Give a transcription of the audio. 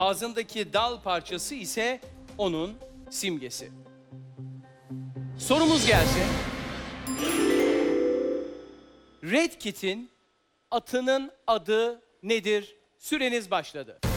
Ağzındaki dal parçası ise onun simgesi. Sorumuz gelsin. Red Kit'in atının adı nedir? Süreniz başladı.